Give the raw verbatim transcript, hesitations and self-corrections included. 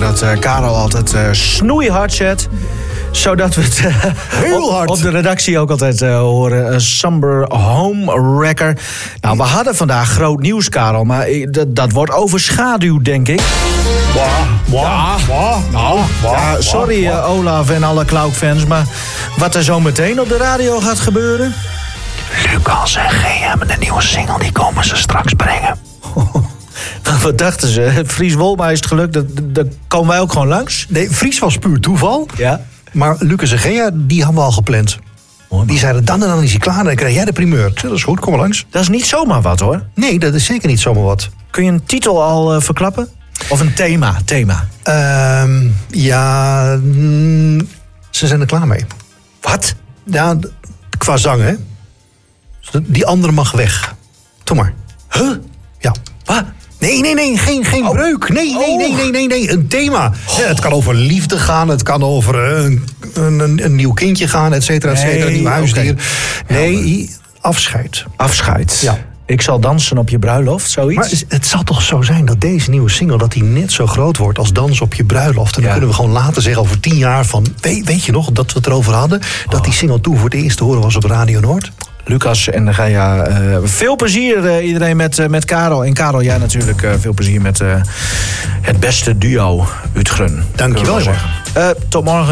dat uh, Karel altijd uh, snoeihard zet. Zodat we het uh, heel hard op, op de redactie ook altijd uh, horen. Uh, Somber Home Wrecker. Nou, we hadden vandaag groot nieuws, Karel. Maar dat, dat wordt overschaduwd, denk ik. Wow, wow, ja. wow, nou, wow, ja, sorry wow, wow. Uh, Olaf en alle Klauk-fans. Maar wat er zo meteen op de radio gaat gebeuren... Lucas en G hebben een nieuwe single, die komen ze straks brengen. Wat dachten ze? Fries Wolma is het gelukt, dat, dat komen wij ook gewoon langs? Nee, Fries was puur toeval. Ja. Maar Lucas en Gea, die hadden we al gepland. Die zeiden dan en dan is hij klaar en dan krijg jij de primeur. Dat is goed, kom maar langs. Dat is niet zomaar wat, hoor. Nee, dat is zeker niet zomaar wat. Kun je een titel al uh, verklappen? Of een thema? thema? Uh, ja, mm, ze zijn er klaar mee. Wat? Ja, qua zang, hè. Die andere mag weg. Doe maar. Huh? Ja. Wat? Nee, nee, nee, geen, geen oh. breuk. Nee, nee, oh. nee, nee, nee, nee, een thema. Oh. Ja, het kan over liefde gaan, het kan over een, een, een nieuw kindje gaan, et cetera, et cetera, nee, een nieuw huisdier. Okay. Nee, afscheid. Afscheid. Ja. Ik zal dansen op je bruiloft, zoiets. Maar het zal toch zo zijn dat deze nieuwe single... dat die net zo groot wordt als Dans op je bruiloft. En dan ja. kunnen we gewoon later zeggen over tien jaar van... Weet, weet je nog dat we het erover hadden? Dat oh. die single toen voor het eerst te horen was op Radio Noord? Lucas en dan ga je uh, veel plezier uh, iedereen met, uh, met Karel. En Karel, jij natuurlijk uh, veel plezier met uh, het beste duo Utgren. Dank je wel. Uh, tot morgen.